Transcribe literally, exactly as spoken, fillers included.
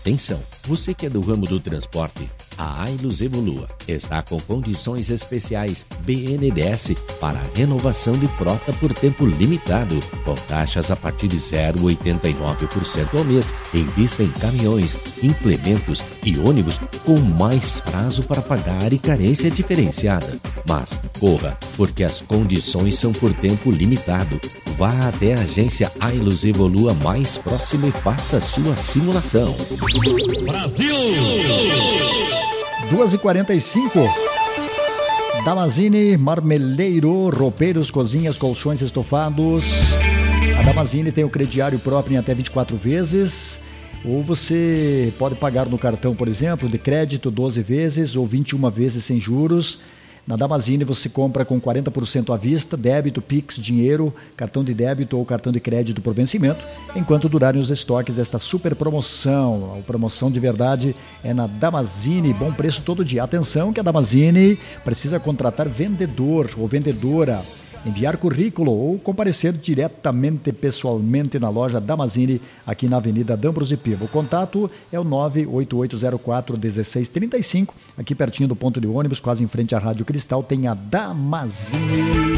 Atenção, você que é do ramo do transporte, a Ailus Evolua está com condições especiais B N D E S para a renovação de frota por tempo limitado, com taxas a partir de zero vírgula oitenta e nove por cento ao mês, em vista em caminhões, implementos e ônibus com mais prazo para pagar e carência diferenciada. Mas corra, porque as condições são por tempo limitado. Vá até a agência Ailus Evolua mais próxima e faça sua simulação. Brasil! duas e quarenta e cinco. Damazini, marmeleiro, roupeiros, cozinhas, colchões, estofados. A Damazini tem o crediário próprio em até vinte e quatro vezes. Ou você pode pagar no cartão, por exemplo, de crédito doze vezes ou vinte e uma vezes sem juros. Na Damazini você compra com quarenta por cento à vista, débito, Pix, dinheiro, cartão de débito ou cartão de crédito por vencimento, enquanto durarem os estoques desta super promoção. A promoção de verdade é na Damazini, bom preço todo dia. Atenção que a Damazini precisa contratar vendedor ou vendedora, enviar currículo ou comparecer diretamente, pessoalmente na loja Damazini, aqui na Avenida D'Ambrosio Piva. O contato é o nove oito oito zero quatro um seis três cinco, aqui pertinho do ponto de ônibus, quase em frente à Rádio Cristal, tem a Damazini.